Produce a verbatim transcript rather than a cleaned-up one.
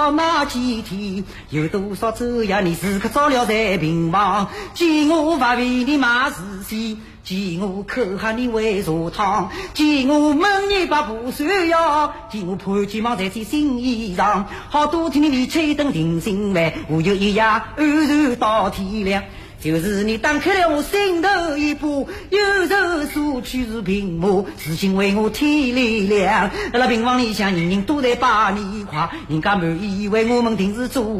要骂几天？有多少昼夜你时刻照料在病房？见我不为你骂是非，见我口喊你为茶汤，见我问你把不算药，见我判鸡毛在这新衣裳。好多天你离吹灯定心丸，我就一夜安然到天亮。就是你打开了我心头一把，有时索取是屏幕，事情为我添力量。在那病房里向，人人都在把你夸，人家满以为我们定是做